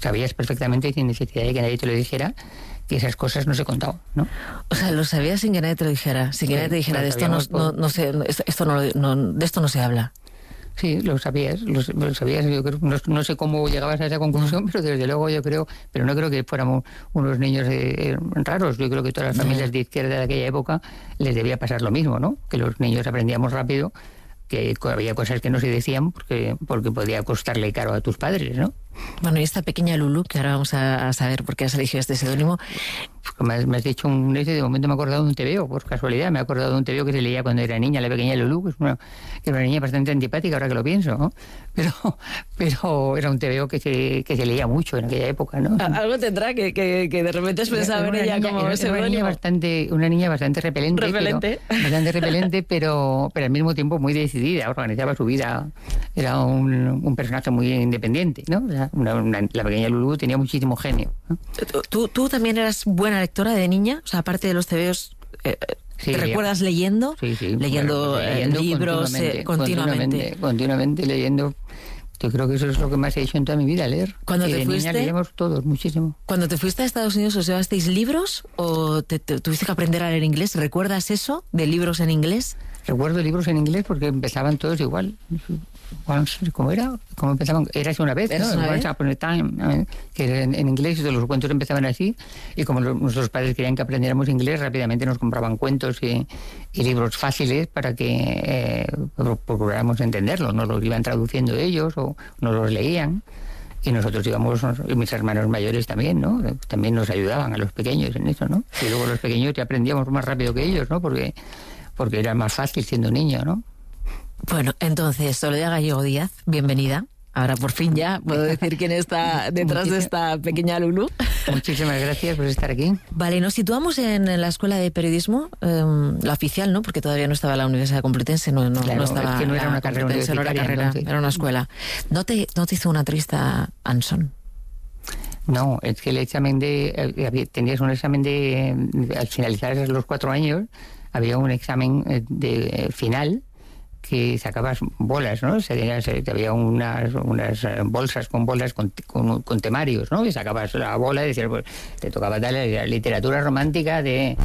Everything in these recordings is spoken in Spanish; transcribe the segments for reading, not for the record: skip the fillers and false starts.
sabías perfectamente, sin necesidad de que nadie te lo dijera, que esas cosas no se contaban, ¿no? O sea, lo sabías sin que nadie te lo dijera, sin que nadie te dijera, de esto de esto no se habla. Sí, lo sabías, yo creo, no sé cómo llegabas a esa conclusión, pero desde luego yo creo, pero no creo que fuéramos unos niños raros, yo creo que todas las familias de izquierda de aquella época les debía pasar lo mismo, ¿no? Que los niños aprendíamos rápido, que había cosas que no se decían porque podía costarle caro a tus padres, ¿no? Bueno, y esta pequeña Lulu, que ahora vamos a saber por qué has elegido este seudónimo. Me has dicho de momento me he acordado de un tebeo, por casualidad, me he acordado de un tebeo que se leía cuando era niña, la pequeña Lulu, que era una niña bastante antipática, ahora que lo pienso, ¿no? Pero era un tebeo que se leía mucho en aquella época, ¿no? Algo tendrá que de repente has pensado en ella como seudónimo. Una niña bastante repelente. Bastante repelente, pero al mismo tiempo muy decidida, organizaba su vida, era un personaje muy independiente, ¿no? O sea, la pequeña Lulu tenía muchísimo genio, ¿no? ¿Tú también eras buena lectora de niña? O sea, aparte de los tebeos, sí, ¿te recuerdas leyendo? Sí. Leyendo libros continuamente leyendo. Yo creo que eso es lo que más he hecho en toda mi vida, leer. Cuando te fuiste, niña leíamos todos, muchísimo. Cuando te fuiste a Estados Unidos, ¿os llevasteis libros o tuviste que aprender a leer inglés? ¿Recuerdas eso de libros en inglés? Recuerdo libros en inglés porque empezaban todos igual. ¿Cómo era? ¿Cómo empezaban? Eras una vez, ¿no? Once Upon a Time, que en inglés, todos los cuentos empezaban así, y como nuestros padres querían que aprendiéramos inglés, rápidamente nos compraban cuentos y libros fáciles para que procuráramos entenderlos. Nos los iban traduciendo ellos o nos los leían, y nosotros íbamos, y mis hermanos mayores también, ¿no? También nos ayudaban a los pequeños en eso, ¿no? Y luego los pequeños ya aprendíamos más rápido que ellos, ¿no? Porque era más fácil siendo niño, ¿no? Bueno, entonces, Soledad Gallego Díaz, bienvenida. Ahora por fin ya puedo decir quién está detrás de esta pequeña Lulu. Muchísimas gracias por estar aquí. Vale, nos situamos en la Escuela de Periodismo, la oficial, ¿no? Porque todavía no estaba la Universidad Complutense, no estaba. Es que no era una carrera universitaria, era una escuela. ¿No te hizo una entrevista Anson? No, es que el examen tenías un examen al finalizar los 4 años, había un examen de final que sacabas bolas, ¿no? Había unas bolsas con temarios, ¿no? Y sacabas la bola y decías, pues te tocaba darle la literatura romántica del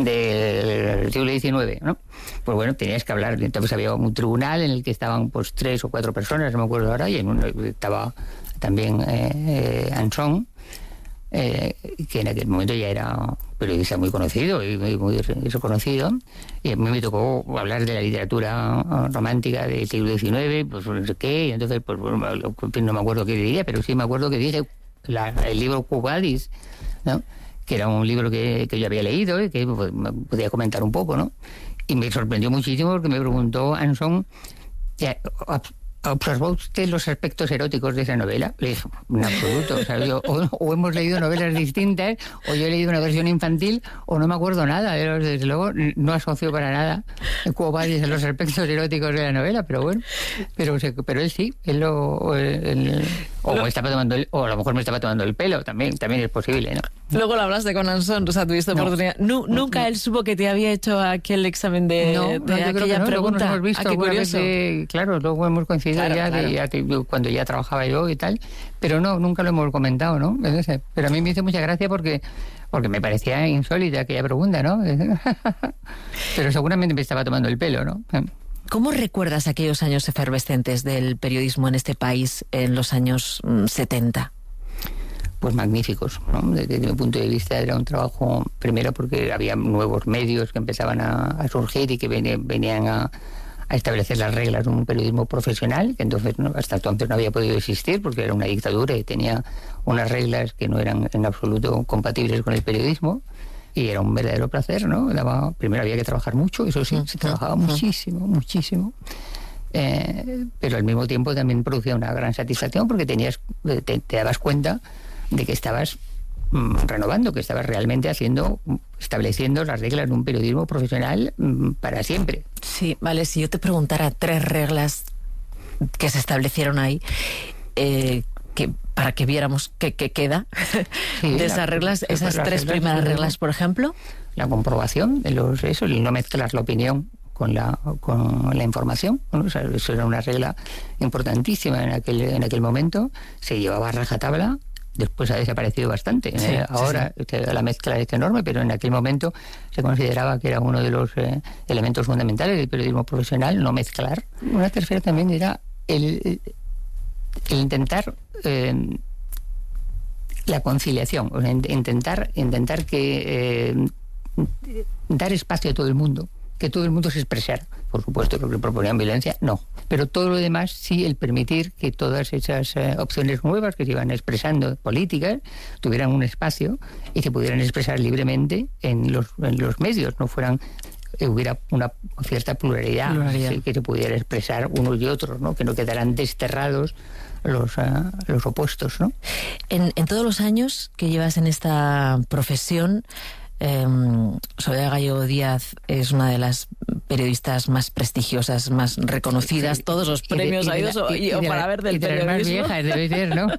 siglo XIX, ¿no? Pues bueno, tenías que hablar. Entonces había un tribunal en el que estaban pues 3 o 4 personas, no me acuerdo ahora, y en uno estaba también Anson, que en aquel momento ya era periodista muy conocido y muy reconocido, y a mí me tocó hablar de la literatura romántica del siglo XIX, pues no sé qué, y entonces pues no me acuerdo qué diría, pero sí me acuerdo que dije el libro Quo Vadis, ¿no? Que era un libro que yo había leído y que pues, podía comentar un poco, ¿no? Y me sorprendió muchísimo porque me preguntó Anson, ¿observó usted los aspectos eróticos de esa novela? Le dije, en absoluto. O sea, o hemos leído novelas distintas, o yo he leído una versión infantil, o no me acuerdo nada. Desde luego, no asocio para nada Quo Vadis a los aspectos eróticos de la novela, pero bueno. Pero él sí, estaba tomando o a lo mejor me estaba tomando el pelo, también es posible, ¿no? Luego lo hablaste con Anson, o sea, tuviste oportunidad. Nunca él supo que te había hecho aquel examen de aquella pregunta. Luego nos hemos visto, qué curioso. Claro, luego hemos coincidido cuando ya trabajaba yo y tal, pero nunca lo hemos comentado, ¿no? Pero a mí me hizo mucha gracia porque me parecía insólita aquella pregunta, ¿no? Pero seguramente me estaba tomando el pelo, ¿no? ¿Cómo recuerdas aquellos años efervescentes del periodismo en este país en los años 70? Pues magníficos, ¿no? Desde mi punto de vista era un trabajo, primero porque había nuevos medios que empezaban a surgir y que venían a establecer las reglas de un periodismo profesional, que hasta entonces no había podido existir porque era una dictadura y tenía unas reglas que no eran en absoluto compatibles con el periodismo, y era un verdadero placer, ¿no? Primero había que trabajar mucho, eso sí, se trabajaba muchísimo, pero al mismo tiempo también producía una gran satisfacción porque te dabas cuenta de que estabas renovando, que estabas realmente estableciendo las reglas de un periodismo profesional para siempre. Sí, vale, si yo te preguntara 3 reglas que se establecieron ahí, para que viéramos qué queda de esas reglas, esas 3 primeras reglas, por ejemplo. La comprobación, el no mezclar la opinión con la información, ¿no? O sea, eso era una regla importantísima en aquel momento, se llevaba a rajatabla Después ha desaparecido bastante. Sí, Ahora sí. la mezcla es enorme, pero en aquel momento se consideraba que era uno de los elementos fundamentales del periodismo profesional, no mezclar. Una tercera también era el intentar la conciliación, o sea, intentar que dar espacio a todo el mundo, que todo el mundo se expresara. Por supuesto, lo que proponían violencia, no. Pero todo lo demás, sí, el permitir que todas esas opciones nuevas que se iban expresando, políticas, tuvieran un espacio y se pudieran expresar libremente en los medios, no fueran... hubiera una cierta pluralidad. Sí, que se pudiera expresar unos y otros, ¿no? Que no quedaran desterrados los opuestos, ¿no? En todos los años que llevas en esta profesión, Soledad Gallego Díaz es una de las periodistas más prestigiosas, más reconocidas, sí, todos los premios habidos para ver del periodismo. Más viejas, debe ser, ¿no?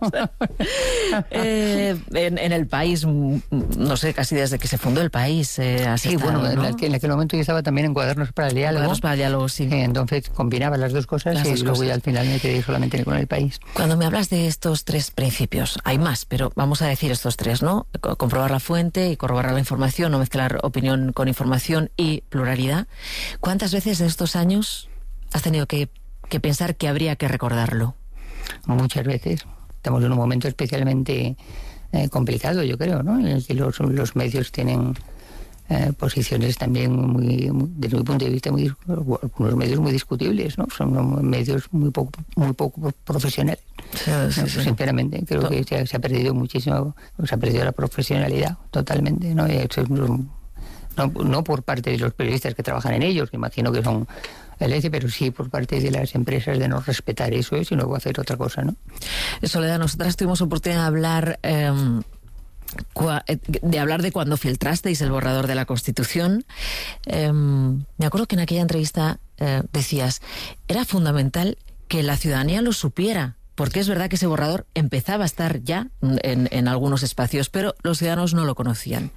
En el país, no sé, casi desde que se fundó el país. Sí, estado, bueno, ¿no? en aquel momento yo estaba también en Cuadernos para el Diálogo. Cuadernos para el Diálogo, sí. Entonces combinaba las dos cosas luego ya al final me quedé solamente con el país. Cuando me hablas de estos tres principios, hay más, pero vamos a decir estos tres, ¿no? Comprobar la fuente y corroborar la información, no mezclar opinión con información y pluralidad. ¿Cuántas veces en estos años has tenido que pensar que habría que recordarlo? Muchas veces. Estamos en un momento especialmente complicado, yo creo, ¿no? En el que los medios tienen posiciones también desde mi punto de vista, algunos medios muy discutibles, ¿no? Son medios muy poco profesionales. Sí. Sinceramente, creo que se ha perdido muchísimo, se ha perdido la profesionalidad totalmente, ¿no? No por parte de los periodistas que trabajan en ellos, que imagino que son pero sí por parte de las empresas de no respetar eso y luego hacer otra cosa, ¿no? Soledad, nosotras tuvimos oportunidad de hablar de cuando filtrasteis el borrador de la Constitución. Me acuerdo que en aquella entrevista decías, era fundamental que la ciudadanía lo supiera, porque es verdad que ese borrador empezaba a estar ya en algunos espacios, pero los ciudadanos no lo conocían.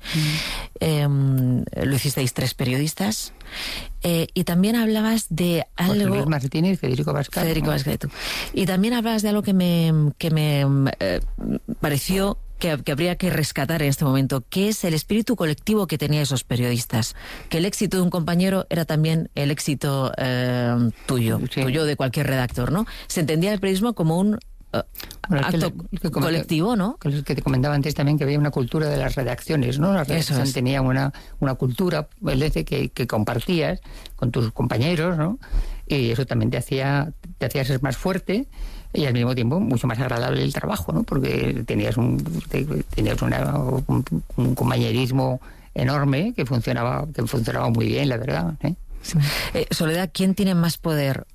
Lo hicisteis 3 periodistas, y también hablabas de algo... José Luis Martínez, Federico Abascal. Y también hablabas de algo que me pareció que habría que rescatar en este momento, que es el espíritu colectivo que tenían esos periodistas, que el éxito de un compañero era también el éxito tuyo, sí. Tuyo de cualquier redactor, ¿no? Se entendía el periodismo como un acto colectivo, ¿no? Que te comentaba antes también que había una cultura de las redacciones, ¿no? La redacción tenía una cultura que compartías con tus compañeros, ¿no? Y eso también te hacía ser más fuerte y al mismo tiempo mucho más agradable el trabajo, ¿no? Porque tenías un compañerismo enorme que funcionaba muy bien, la verdad, ¿eh? Sí. Soledad, ¿quién tiene más poder?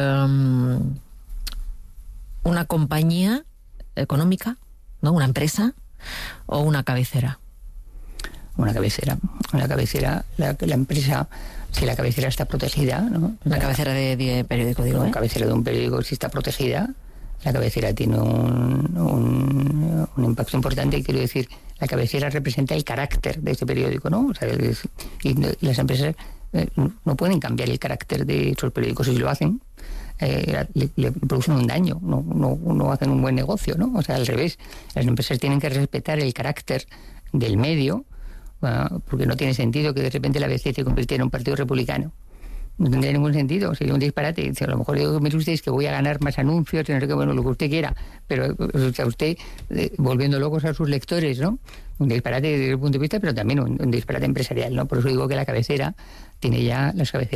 ¿Una compañía económica, ¿no? ¿Una empresa o una cabecera? Una cabecera. La empresa, si la cabecera está protegida, ¿no? La cabecera de periódico, digo, La cabecera de un periódico, si está protegida, la cabecera tiene un impacto importante. Quiero decir, la cabecera representa el carácter de ese periódico, ¿no? O sea, y las empresas no pueden cambiar el carácter de esos periódicos. Si lo hacen, le producen un daño, no hacen un buen negocio, ¿no? O sea, al revés, las empresas tienen que respetar el carácter del medio, porque no tiene sentido que de repente la ABC se convirtiera en un partido republicano. No tendría ningún sentido, sería un disparate. A lo mejor digo, mire usted, es que voy a ganar más anuncios, no sé qué, bueno, lo que usted quiera, pero o sea, usted volviendo locos a sus lectores, ¿no? Un disparate desde el punto de vista, pero también un disparate empresarial, ¿no? Por eso digo que las cabeceras tienen ya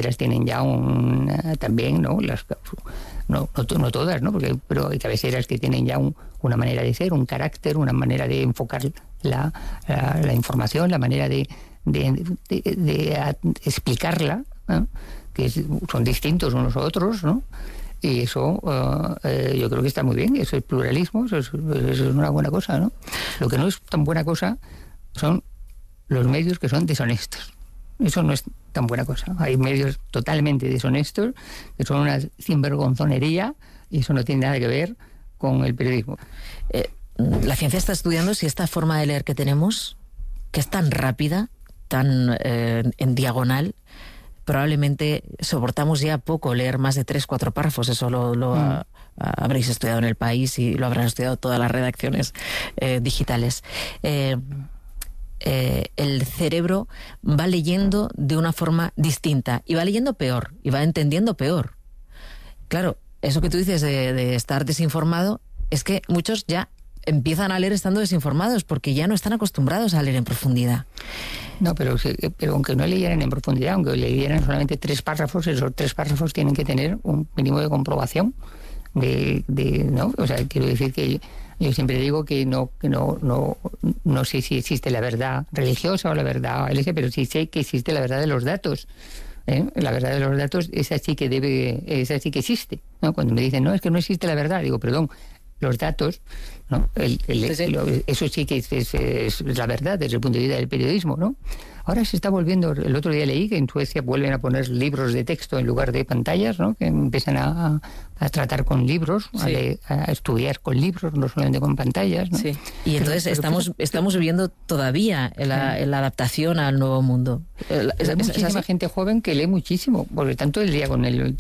también, ¿no? No todas, ¿no? Pero hay cabeceras que tienen ya una manera de ser, un carácter, una manera de enfocar la información, la manera de explicarla, ¿no? Que son distintos unos a otros, ¿no? Y eso yo creo que está muy bien. Eso es pluralismo, eso es una buena cosa, ¿no? Lo que no es tan buena cosa son los medios que son deshonestos. Eso no es tan buena cosa. Hay medios totalmente deshonestos que son una sinvergonzonería y eso no tiene nada que ver con el periodismo. La ciencia está estudiando si esta forma de leer que tenemos, que es tan rápida, tan en diagonal, probablemente soportamos ya poco leer más de 3-4 párrafos. Eso lo habréis estudiado en El País y lo habrán estudiado todas las redacciones digitales. El cerebro va leyendo de una forma distinta y va leyendo peor y va entendiendo peor. Claro, eso que tú dices de estar desinformado es que muchos ya empiezan a leer estando desinformados porque ya no están acostumbrados a leer en profundidad. No, pero aunque no leyeran en profundidad, aunque leyeran solamente 3 párrafos, esos 3 párrafos tienen que tener un mínimo de comprobación ¿no? O sea, quiero decir que yo siempre digo que no sé si existe la verdad religiosa o la verdad LS, pero sí sé que existe la verdad de los datos. La verdad de los datos, esa sí que existe, ¿no? Cuando me dicen, no, es que no existe la verdad, digo, perdón, los datos, ¿no? Eso sí que es la verdad desde el punto de vista del periodismo, ¿no? Ahora se está volviendo, el otro día leí que en Suecia vuelven a poner libros de texto en lugar de pantallas, ¿no? Que empiezan a tratar con libros, sí, a estudiar con libros, no solamente con pantallas, ¿no? Sí. Y entonces estamos viviendo todavía la adaptación al nuevo mundo. Hay muchísima gente joven que lee muchísimo, porque están todo el día con el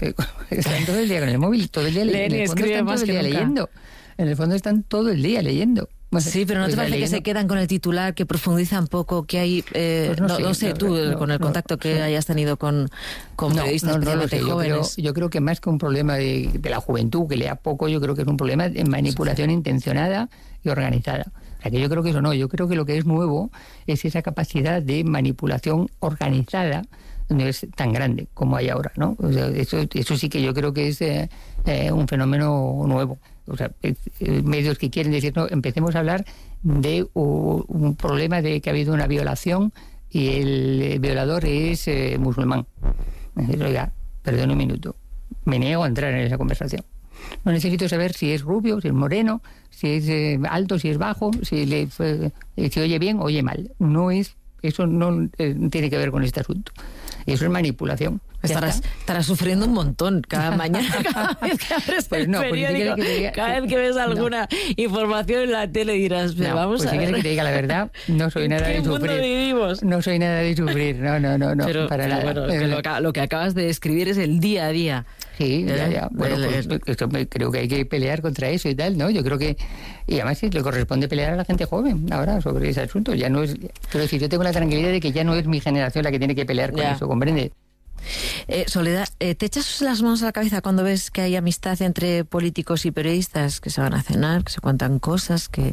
móvil, todo el día leyendo. En el fondo están todo el día leyendo. Bueno, sí, pero ¿no te parece que se quedan con el titular, que profundizan poco, que hay... pues no sé, con el contacto que hayas tenido con periodistas especialmente jóvenes? Yo creo que más que un problema de la juventud, que lea poco, yo creo que es un problema de manipulación intencionada y organizada. O sea, que yo creo que eso no. Yo creo que lo que es nuevo es esa capacidad de manipulación organizada, no es tan grande como hay ahora, ¿no? O sea, eso sí que yo creo que es un fenómeno nuevo. O sea, medios que quieren decir, no, empecemos a hablar de un problema de que ha habido una violación y el violador es musulmán. Oiga, perdón un minuto, me niego a entrar en esa conversación. No necesito saber si es rubio, si es moreno, si es alto, si es bajo, si oye bien o oye mal. Eso no tiene que ver con este asunto. Eso es manipulación. Estarás sufriendo un montón cada mañana, cada vez que abres el periódico, cada vez que ves alguna información en la tele dirás, vamos a ver. Si quieres que te diga la verdad, no soy nada de sufrir. Vivimos? No soy nada de sufrir, no, pero, para nada. Bueno, que lo que acabas de describir es el día a día. Sí, ya. Bueno, creo que hay que pelear contra eso y tal, ¿no? Yo creo que, y además le corresponde pelear a la gente joven ahora sobre ese asunto. Ya no es, quiero decir, yo tengo la tranquilidad de que ya no es mi generación la que tiene que pelear con eso, ¿comprende? Soledad, ¿te echas las manos a la cabeza cuando ves que hay amistad entre políticos y periodistas, que se van a cenar, que se cuentan cosas, que...?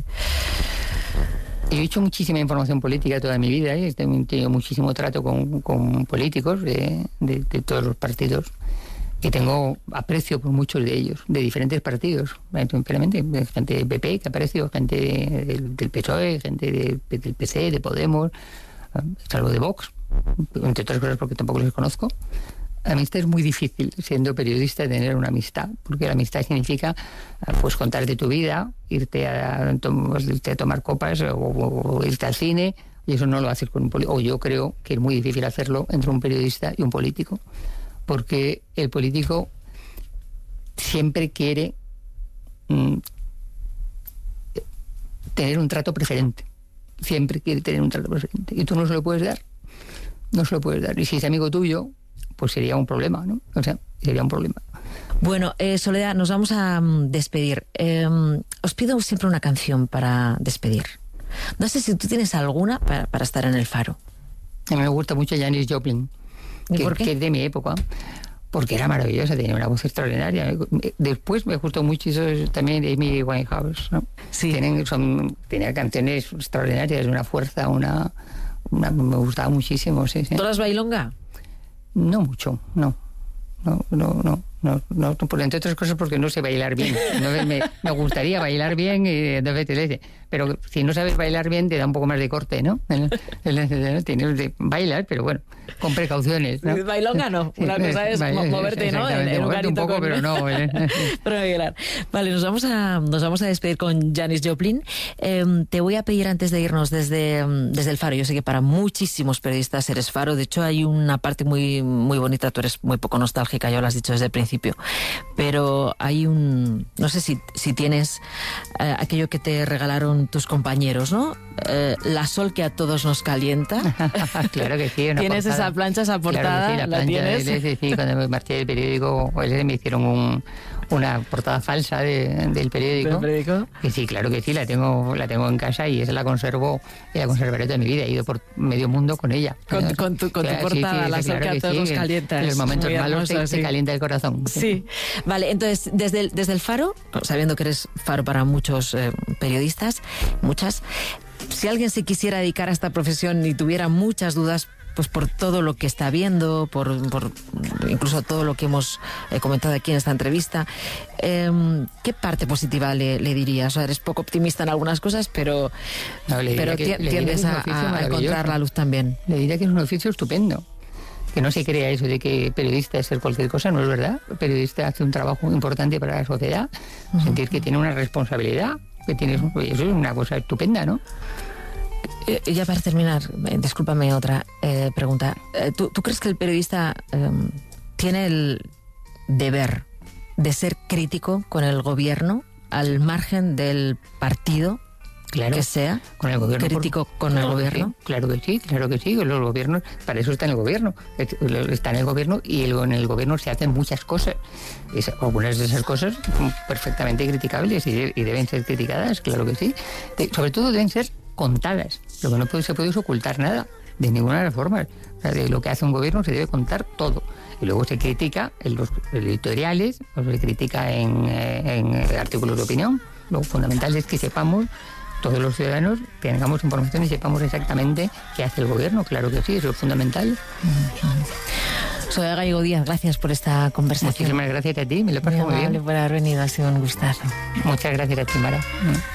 Yo he hecho muchísima información política toda mi vida, he tenido muchísimo trato con políticos de todos los partidos, y tengo aprecio por muchos de ellos, de diferentes partidos, simplemente gente del PP que aprecio, gente del PSOE, gente del PC, de Podemos, salvo de Vox, entre otras cosas porque tampoco los conozco. La amistad es muy difícil, siendo periodista, tener una amistad, porque la amistad significa pues contar de tu vida, irte a tomar copas o irte al cine, y eso no lo haces con un político. O yo creo que es muy difícil hacerlo entre un periodista y un político, porque el político siempre quiere tener un trato preferente. Siempre quiere tener un trato preferente. Y tú no se lo puedes dar. No se lo puedes dar. Y si es amigo tuyo, pues sería un problema, ¿no? O sea, sería un problema. Bueno, Soledad, nos vamos a despedir. Os pido siempre una canción para despedir. No sé si tú tienes alguna para estar en el Faro. A mí me gusta mucho Janis Joplin. ¿Y por qué? Que es de mi época. Porque era maravillosa, tenía una voz extraordinaria. Después me gustó mucho eso también de Amy Winehouse, ¿no? Sí. Tenía canciones extraordinarias, una fuerza, me gustaba muchísimo, sí. ¿Todas bailonga? No mucho, no, por entre otras cosas porque no sé bailar bien. Me gustaría bailar bien, pero si no sabes bailar bien te da un poco más de corte, ¿no? Tienes de bailar, pero bueno, con precauciones, ¿no? Bailonga no, una cosa es moverte, ¿no? En un garito un poco, pero no. Pero bailar. Vale, nos vamos a despedir con Janis Joplin. Te voy a pedir antes de irnos desde el Faro. Yo sé que para muchísimos periodistas eres Faro. De hecho, hay una parte muy, muy bonita. Tú eres muy poco nostálgica, ya lo has dicho desde el principio. principio. Pero hay no sé si tienes aquello que te regalaron tus compañeros, ¿no? La Sol que a todos nos calienta. Claro que sí. ¿Tienes portada. esa plancha, esa portada? Claro que sí, la plancha tienes? Sí, cuando me marché del periódico, me hicieron una portada falsa del periódico. ¿Del periódico? Que sí, claro que sí, la tengo en casa y esa la conservo y la conservaré toda mi vida. He ido por medio mundo con ella. Con tu portada, sí, La Sol que a todos nos calienta. En los momentos malos te calienta el corazón. Sí. Vale, entonces, desde el Faro, sabiendo que eres faro para muchos periodistas, muchas, si alguien se quisiera dedicar a esta profesión y tuviera muchas dudas, pues por todo lo que está viendo, por incluso todo lo que hemos comentado aquí en esta entrevista, ¿qué parte positiva le dirías? O sea, eres poco optimista en algunas cosas, pero tiendes a encontrar la luz también. Le diría que es un oficio estupendo. Que no se crea eso de que periodista es ser cualquier cosa, no es verdad. El periodista hace un trabajo importante para la sociedad, sentir que tiene una responsabilidad, eso es una cosa estupenda, ¿no? Ya para terminar, discúlpame otra pregunta. ¿Tú crees que el periodista tiene el deber de ser crítico con el gobierno al margen del partido? Claro, que sea con el gobierno, crítico con el gobierno. Sí, claro que sí. Los gobiernos, para eso está en el gobierno. Está en el gobierno y en el gobierno se hacen muchas cosas. Algunas de esas cosas son perfectamente criticables y deben ser criticadas, claro que sí. Sobre todo deben ser contadas. Lo que no se puede ocultar nada, de ninguna de las formas. O sea, de lo que hace un gobierno se debe contar todo. Y luego se critica en los editoriales, o se critica en artículos de opinión. Lo fundamental es que sepamos, todos los ciudadanos, tengamos información y sepamos exactamente qué hace el gobierno. Claro que sí, eso es fundamental. Soledad Gallego Díaz, gracias por esta conversación. Muchísimas gracias a ti, me lo he pasado muy bien. Por haber venido, ha sido un gustazo. Muchas gracias a ti, Mara.